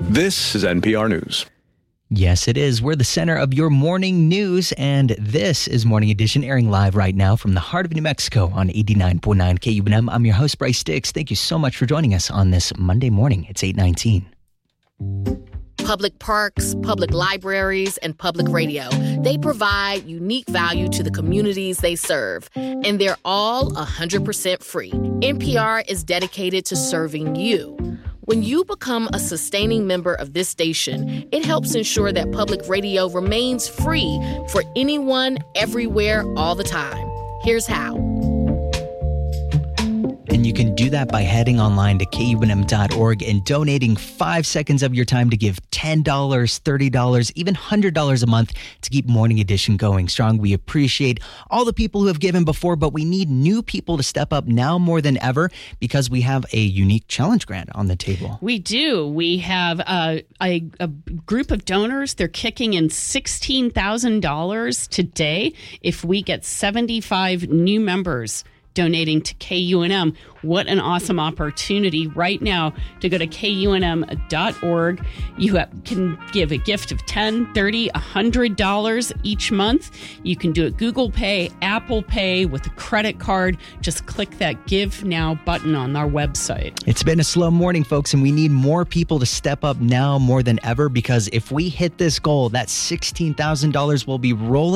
This is NPR News. Yes, it is. We're the center of your morning news, and this is Morning Edition, airing live right now from the heart of New Mexico on 89.9 KUNM. I'm your host, Bryce Dix. Thank you so much for joining us on this Monday morning. It's 8:19. Public parks, public libraries, and public radio. They provide unique value to the communities they serve, and they're all 100% free. NPR is dedicated to serving you. When you become a sustaining member of this station, it helps ensure that public radio remains free for anyone, everywhere, all the time. Here's how. And you can do that by heading online to KUNM.org and donating 5 seconds of your time to give $10, $30, even $100 a month to keep Morning Edition going strong. We appreciate all the people who have given before, but we need new people to step up now more than ever because we have a unique challenge grant on the table. We do. We have a group of donors. They're kicking in $16,000 today if we get 75 new members donating to KUNM. What an awesome opportunity right now to go to KUNM.org. You can give a gift of $10, $30, $100 each month. You can do it Google Pay, Apple Pay, with a credit card. Just click that Give Now button on our website. It's been a slow morning, folks, and we need more people to step up now more than ever, because if we hit this goal, that $16,000 will be rolling